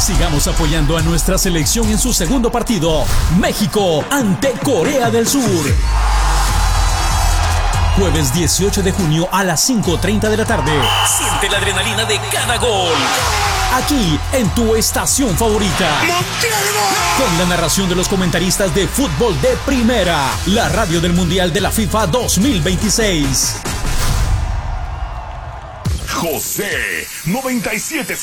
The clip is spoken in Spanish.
Sigamos apoyando a nuestra selección en su segundo partido. México ante Corea del Sur. Jueves 18 de junio a las 5:30 de la tarde. Siente la adrenalina de cada gol. Aquí, en tu estación favorita. Con la narración de los comentaristas de fútbol de primera. La radio del Mundial de la FIFA 2026. José 97.